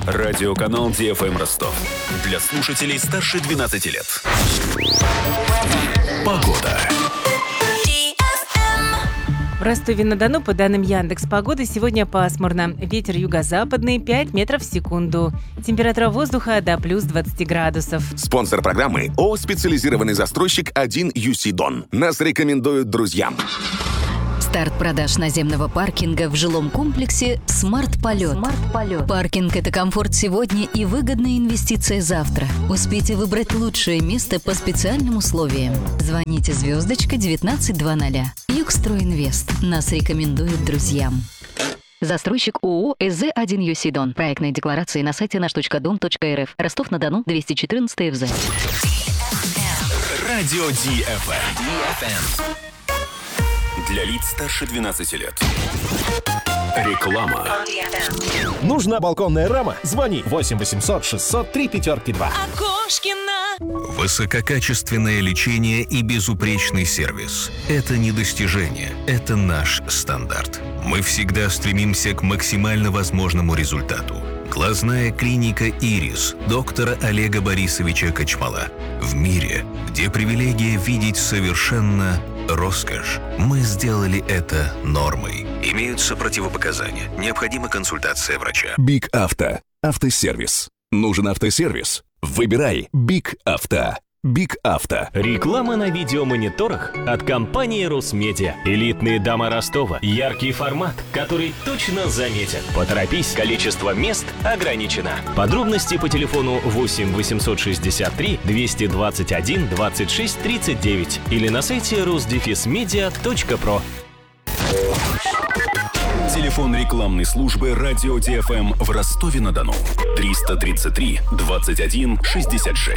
Радиоканал ДФМ Ростов. Для слушателей старше 12 лет. Погода. В Ростове-на-Дону, по данным Яндекс.Погоды, сегодня пасмурно. Ветер юго-западный 5 метров в секунду. Температура воздуха до плюс 20 градусов. Спонсор программы ООО «Специализированный застройщик 1 UC Дон». Нас рекомендуют друзьям. Старт продаж наземного паркинга в жилом комплексе «Смарт-Полет». Паркинг – это комфорт сегодня и выгодная инвестиция завтра. Успейте выбрать лучшее место по специальным условиям. Звоните звездочка 1920. Югстройинвест. Нас рекомендуют друзьям. Застройщик ООО «СЗ1 UC Дон». Проектные декларации на сайте наш.дом.рф. Ростов-на-Дону, 214 ФЗ. Радио ДФМ. Для лиц старше 12 лет. Реклама. Нужна балконная рама? Звони 8 800 603 5-2. Высококачественное лечение и безупречный сервис – это не достижение, это наш стандарт. Мы всегда стремимся к максимально возможному результату. Глазная клиника «Ирис» доктора Олега Борисовича Кочмала. В мире, где привилегия видеть совершенно роскошь, мы сделали это нормой. Имеются противопоказания. Необходима консультация врача. Биг Авто. Автосервис. Нужен автосервис? Выбирай Биг Авто. Биг Авто. Реклама на видеомониторах от компании «Росмедиа». Элитные дома Ростова. Яркий формат, который точно заметен. Поторопись, количество мест ограничено. Подробности по телефону 8 863 221 26 39 или на сайте rosdefismedia.pro. Телефон рекламной службы «Радио ДФМ» в Ростове-на-Дону. 333 21 66.